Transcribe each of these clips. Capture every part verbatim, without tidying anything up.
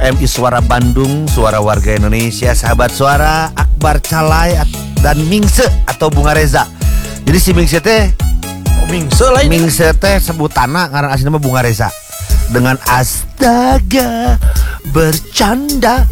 M I Suara Bandung, suara warga Indonesia, sahabat suara, Akbar Calay dan Mingse atau Bunga Reza. Jadi si Mingse teh, oh, Mingse lain. Mingse teh sebutanna ngaran aslinya mah Bunga Reza. Dengan astaga bercanda.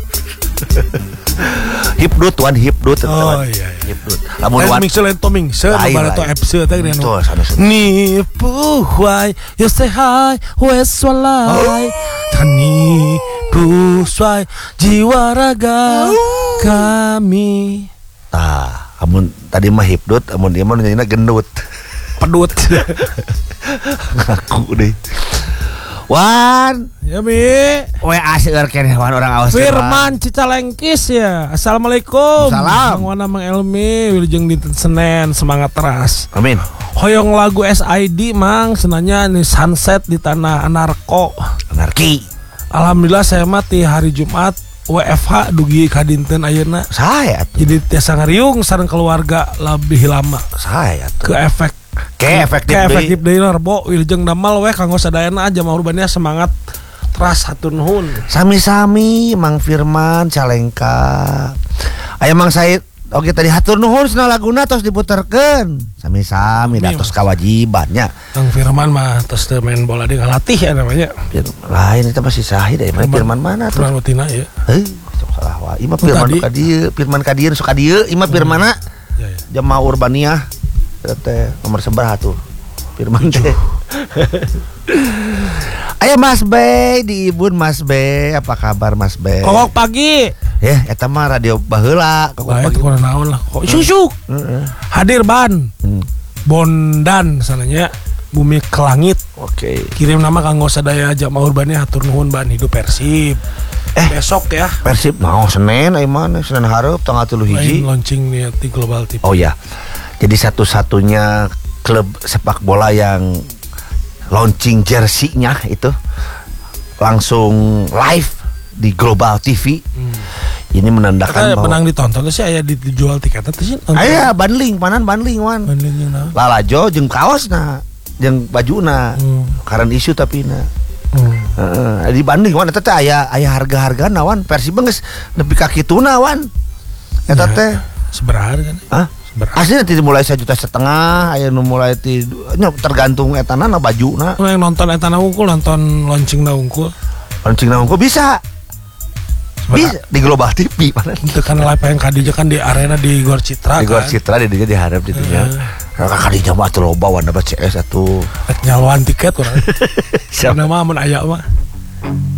Hipdut wan hipdut. Oh iya, iya. Hipdut. Lamun wan Mingse lain to Mingse, baru to F C teh nu. Ni puhai, yo say hi, wes walai. Tani pusai jiwa raga kami. Tah, amun tadi mah hipdut, amun dia mah nyanyinya gendut. Pedut. Ngaku deh. Wan, ya Mi. W A seueur keneh wan orang awas. Firman Cicalengkis ya. Assalamualaikum. Salam. Mang Wana Mang Elmi, wilujeng dinten Senen, semangat teras. Amin. Hoyong lagu S I D Mang, senanya nih sunset di tanah anarko. Anarki. Alhamdulillah saya mati hari Jumat W F H dugi kadinten ayeuna. Saya tuh. Jadi tiasa ngariung sareng keluarga lebih lama. Saya tuh. Ke efek Ke efektif Ke efektif deui Rebo wilujeng damal we kanggo sadayana aja maurubannya semangat teras hatur nuhun. Sami-sami Mang Firman Calengka. Aya Mang Said oke tadi hatur nuhun cenah laguna tos diputerkeun. Sami-sami da tos kawajibannya. Mang Firman mah tos teu main bola deui ngalatih ya namanya. Lain itu masih sahih da Firman mana tuh? Firman Utina ya. Heuh, salah wae. Ima Firman ka dieu, Firman ka dieu sok ka dieu, ima Firmanna. Ya ya. Jamaah Urbaniah teh nomor seberapa tuh Firman teh. Ayo Mas Bey di Ibun Mas Bey, apa kabar Mas Bey? Kokok pagi. Ya, eta mah radio baheula. Kokok pagi. Itu kurang naon lah. Kok susuk. Heeh. Hadir ban. Hmm. Bondan sananya Bumi ke Langit. Oke. Okay. Kirim nama kanggo sadaya Jamaah Urbaniah hatur nuhun ban hidup Persib. Eh besok ya. Persib mau Senin aya mana? Senin hareup tanggal tilu hiji. Launching nih di Global T V. Oh ya. Jadi satu-satunya klub sepak bola yang launching jersey-nya itu langsung live di Global T V. Hmm. Ini menandakan bahwa menang ditonton sih aya dijual tiketnya tuh sih. Aya bundling, panan bundling wan. Bundlingnya naon? Lalajo jeung kaosna, jeung bajuna. Hmm. Karan isu tapi na. Hmm. Heeh, di banding wan eta teh aya aya harga-hargana wan. Persib geus nepi ka kituna wan. Eta teh sabaraha kan? Hah? Asli nanti mulai satu juta setengah, ayo nu mulai ti tergantung etana na baju na. Yang nonton etana unggul, nonton launching na unggul, launching na unggul bisa, bisa di Global T V mana? Itu kan live yang kadija kan di arena di Gor Citra. Di Gor Citra di dia diharap di dunia. Kakak kadija mah tuh loba wan dapat C S satu. Nyaluan tiket orang. Siapa nama mun aya mah?